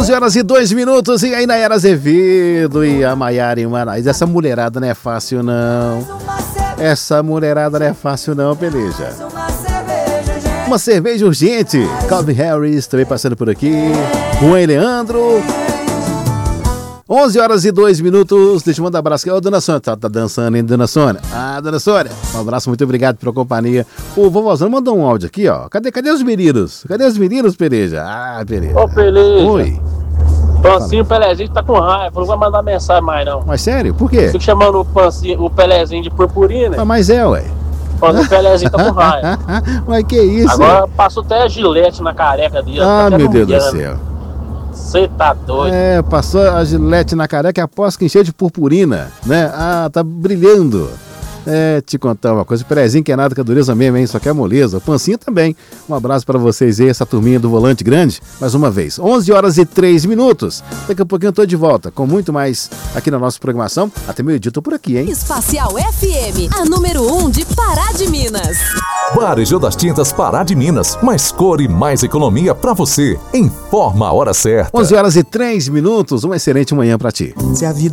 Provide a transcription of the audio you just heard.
11 horas e 2 minutos e aí Nayara Azevedo e a Maiara e Manaís. Essa mulherada não é fácil não. Essa mulherada não é fácil não, peleja. Uma cerveja urgente. Calvin Harris também passando por aqui. Juan e Leandro. 11 horas e 2 minutos. Deixa eu mandar um abraço aqui. Ô, dona Sônia, tá dançando, hein, dona Sônia? Ah, dona Sônia, um abraço, muito obrigado pela companhia. O vovózão mandou um áudio aqui, ó. Cadê os meninos? Cadê os meninos, Pereja? Ah, Pereja. Ô, Pereja. Oi. Pancinho, o Pelezinho tá com raiva, não vai mandar mensagem mais, não. Mas sério? Por quê? Fico chamando o Pelezinho de purpurina. Mas é, ué. O Pelezinho tá com raiva. Mas que isso? Agora passou até a gilete na careca dele. Ah, meu Deus do céu. Você tá doido. É, passou a gilete na careca e aposto que encheu de purpurina, né? Ah, tá brilhando. É, te contar uma coisa, o Perezinho que é nada que a dureza mesmo, hein? Só que é moleza. O Pancinho também. Um abraço pra vocês aí, essa turminha do Volante Grande. Mais uma vez, 11 horas e 3 minutos. Daqui a pouquinho eu tô de volta com muito mais aqui na nossa programação. Até meio-dia eu tô por aqui, hein? Espacial FM, a número 1 de Pará de Minas. Varejão das Tintas Pará de Minas. Mais cor e mais economia pra você. Informa a hora certa. 11 horas e 3 minutos. Uma excelente manhã pra ti. Se a vida